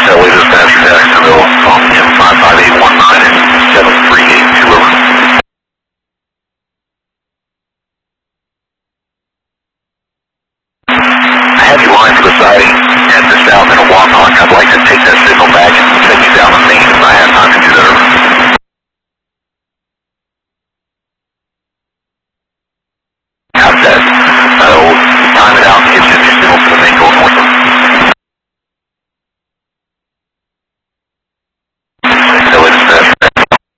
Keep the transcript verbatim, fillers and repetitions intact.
Kelly, this after Jacksonville, on M five five eight one nine and seven three eight two over. I have you lined for the siding and the south and a walk on. I'd like to take that signal back and